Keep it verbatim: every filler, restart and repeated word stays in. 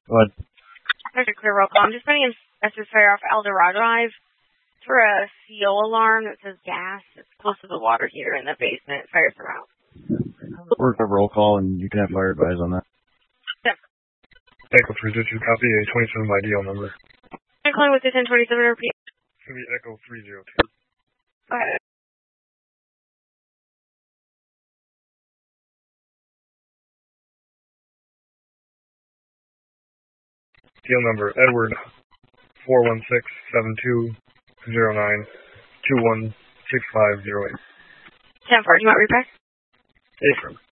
What? There's a clear roll call. I'm just running necessary off Eldorado Drive for a seal alarm that says gas. It's close to the water heater in the basement. Fires are out. We're going to roll call, and you can have fire advise on that. Yep. Echo three zero two, copy a twenty-seven by D L number. I'm calling with the ten twenty-seven repeat. It's going to be Echo three zero two. Go ahead. D L number Edward four one six seven two zero nine two one six five zero eight. ten four, do you want repair? Affirm.